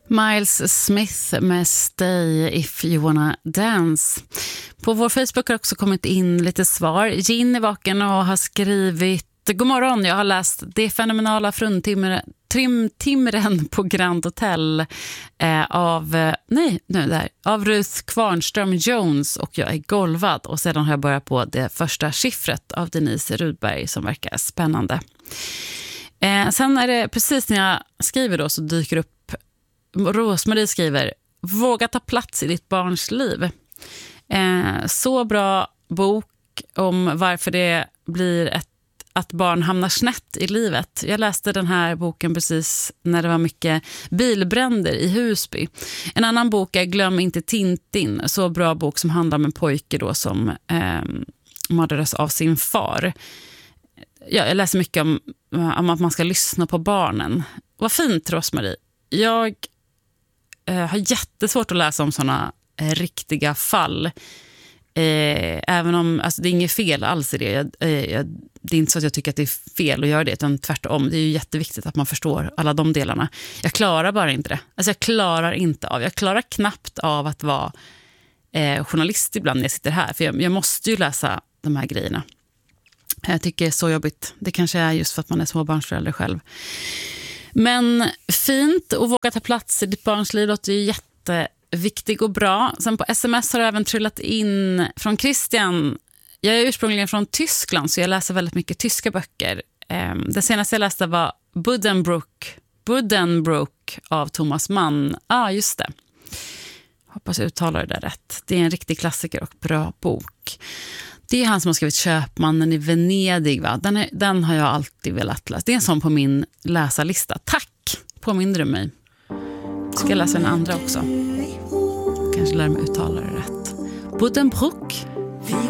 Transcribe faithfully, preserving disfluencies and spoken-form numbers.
Miles Smith med Stay If You Wanna Dance. På vår Facebook har också kommit in lite svar. Gin är vaken och har skrivit: God morgon, jag har läst Det fenomenala fruntimren på Grand Hotel eh, av, eh, nej, nu där, av Ruth Kvarnström Jones, och jag är golvad. Och sedan har jag börjat på det första skiffret av Denise Rudberg som verkar spännande. Eh, sen är det precis när jag skriver då så dyker upp Rosmarie skriver: Våga ta plats i ditt barns liv. Eh, så bra bok om varför det blir ett, att barn hamnar snett i livet. Jag läste den här boken precis när det var mycket bilbränder i Husby. En annan bok är Glöm inte Tintin. Så bra bok som handlar om en pojke då som eh, mördades av sin far. Ja, jag läser mycket om, om att man ska lyssna på barnen. Vad fint, Rosmarie. Jag eh, har jättesvårt att läsa om såna eh, riktiga fall. Eh, även om, alltså det är inget fel alls i det. Jag, eh, jag, det är inte så att jag tycker att det är fel att göra det, utan tvärtom. Det är ju jätteviktigt att man förstår alla de delarna. Jag klarar bara inte det. Alltså jag klarar inte av, jag klarar knappt av att vara eh, journalist ibland när jag sitter här. För jag, jag måste ju läsa de här grejerna. Jag tycker det är så jobbigt. Det kanske är just för att man är småbarnsförälder själv. Men fint att våga ta plats i ditt barns liv låter ju jätteviktigt och bra. Sen på sms har det även trillat in från Christian. Jag är ursprungligen från Tyskland så jag läser väldigt mycket tyska böcker. Det senaste jag läste var Buddenbrook, Buddenbrook av Thomas Mann. Ja, ah, just det. Hoppas jag uttalar det där rätt. Det är en riktig klassiker och bra bok. Det är han som har skrivit Köpmannen i Venedig, va? Den, är, den har jag alltid velat läsa. Det är en sån på min läsarlista. Tack! Påminner du mig. Ska jag läsa den andra också? Kanske lär mig uttala det rätt. Buddenbrook.